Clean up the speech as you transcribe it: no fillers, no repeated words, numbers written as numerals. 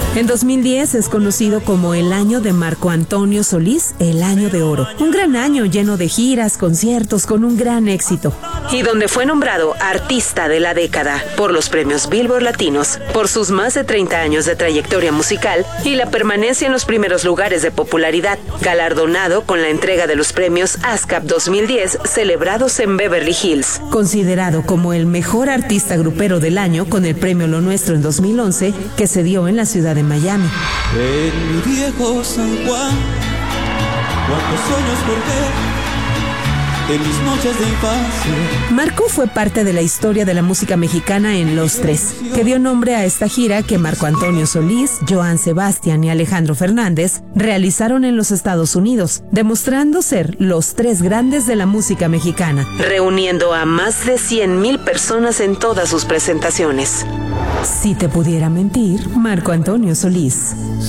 En 2010 es conocido como el año de Marco Antonio Solís, el año de oro. Un gran año lleno de giras, conciertos, con un gran éxito. Y donde fue nombrado Artista de la Década por los premios Billboard Latinos, por sus más de 30 años de trayectoria musical y la permanencia en los primeros lugares de popularidad, galardonado con la entrega de los premios ASCAP 2010 celebrados en Beverly Hills. Considerado como el mejor artista grupero del año con el premio Lo Nuestro en 2011, que se dio en la ciudad de Miami. En mi viejo San Juan, cuántos sueños por ver en mis noches de infancia. Marco fue parte de la historia de la música mexicana en Los Tres, que dio nombre a esta gira que Marco Antonio Solís, Joan Sebastián y Alejandro Fernández realizaron en los Estados Unidos, demostrando ser los tres grandes de la música mexicana, reuniendo a más de 100,000 personas en todas sus presentaciones. Si te pudiera mentir, Marco Antonio Solís.